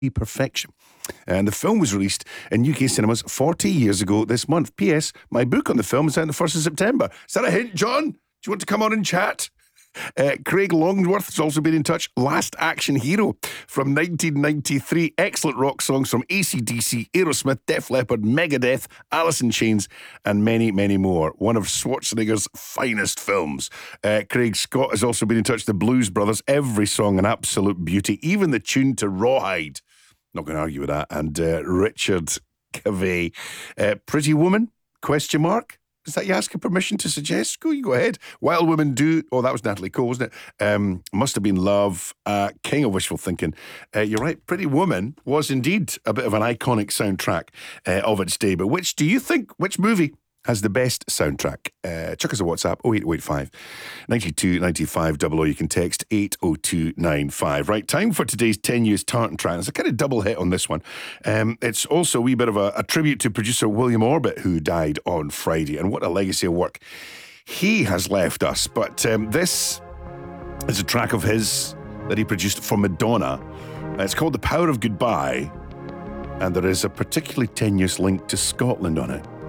Perfection. And the film was released in UK cinemas 40 years ago this month. P.S. My book on the film is out on the 1st of September. Is that a hint, John? Do you want to come on and chat? Craig Longworth has also been in touch. Last Action Hero from 1993. Excellent rock songs from AC/DC, Aerosmith, Def Leppard, Megadeth, Alice in Chains, and many, many more. One of Schwarzenegger's finest films. Craig Scott has also been in touch. The Blues Brothers. Every song an absolute beauty. Even the tune to Rawhide. Not going to argue with that. And Richard Cavey. Pretty Woman? Question mark? Is that you asking permission to suggest? You go ahead. Wild Women Do. Oh, that was Natalie Cole, wasn't it? Must Have Been Love. King of Wishful Thinking. You're right. Pretty Woman was indeed a bit of an iconic soundtrack of its day. But which movie has the best soundtrack? Chuck us a WhatsApp, 08085 92 95 00. You can text 80295. Right, time for today's 10 Years Tartan Track. There's a kind of double hit on this one. It's also a wee bit of a tribute to producer William Orbit, who died on Friday. And what a legacy of work he has left us. But this is a track of his that he produced for Madonna. It's called The Power of Goodbye. And there is a particularly tenuous link to Scotland on it.